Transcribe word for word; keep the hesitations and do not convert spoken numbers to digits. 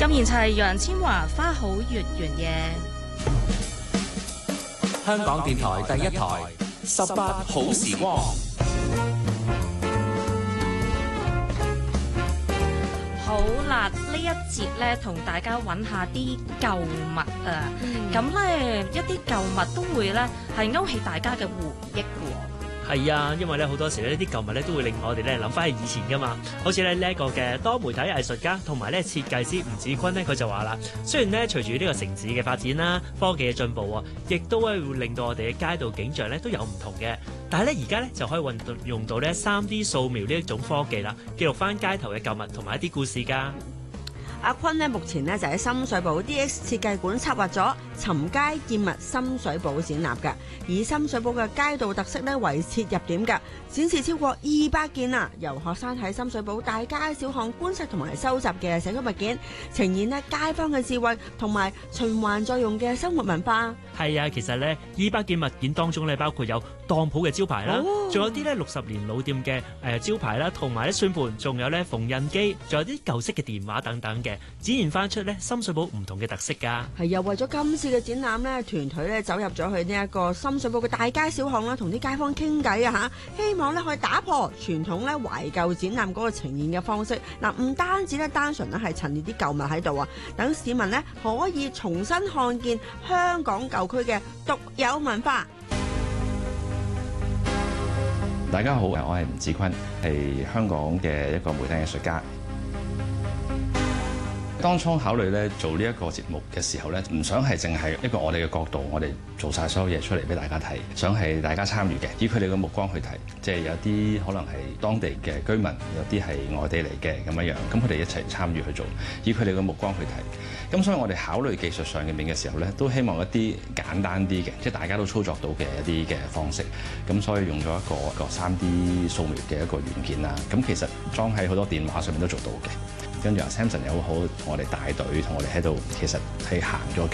咁然就係楊千嬅花好月圓夜。 香港電台第一台十八好時光。 好啦，呢一節咧同大家揾下啲舊物啊，咁咧、嗯、一啲舊物都會咧係勾起大家嘅回憶嘅喎。 係啊，因為咧好多時呢啲舊物咧都會令我哋咧諗翻起以前噶嘛。好似咧呢一個嘅多媒體藝術家同埋咧設計師吳志坤咧，佢就話啦，雖然咧隨住呢個城市嘅發展啦、科技嘅進步啊，亦都會令到我哋嘅街道景象咧都有唔同嘅。但係咧而家咧就可以運用到咧三 D 掃描呢一種科技啦，記錄翻街頭嘅舊物同埋一啲故事㗎。 阿坤呢，目前呢就喺深水埗 D X 設計館策劃咗尋街見物深水埗展覽嘅，以深水埗嘅街道特色呢為切入點嘅，展示超過二百件啊，由學生喺深水埗大街小巷觀察同埋收集嘅社區物件，呈現呢街坊嘅智慧同埋循環作用嘅生活文化。 係啊，其實呢二百件物件當中呢，包括有當鋪嘅招牌啦，仲、哦、有啲呢六十年老店嘅誒招牌啦，同埋咧算盤，仲有咧縫紉機，仲有啲舊式嘅電話等等嘅。展現翻出咧深水埗唔同嘅特色㗎。係又為咗今次嘅展覽咧，團隊咧走入咗去呢一個深水埗嘅大街小巷啦，同啲街坊傾偈啊嚇，希望咧可以打破傳統咧懷舊展覽嗰個呈現嘅方式。嗱，唔單止咧單純咧係陳列啲舊物喺度啊，等市民咧可以重新看見香港舊區嘅獨有文化。 大家好，我係吳志坤，係香港嘅一個媒體藝術家。當初考慮咧做呢一個節目嘅時候咧，唔想係淨係一個我哋嘅角度，我哋做晒所有嘢出嚟俾大家睇，想係大家參與嘅，以佢哋嘅目光去睇，即係有啲可能係當地嘅居民，有啲係外地嚟嘅咁樣樣，咁佢哋一齊參與去做，以佢哋嘅目光去睇。咁所以我哋考慮技術上嘅面嘅時候咧，都希望一啲簡單啲嘅，即係大家都操作到嘅一啲嘅方式。咁所以用咗一個一個三 D 掃描嘅一個軟件啦。咁其實裝喺好多電話上面都做到嘅。跟住阿 Samson 又好，同我哋帶隊，同我哋喺度，其實係行咗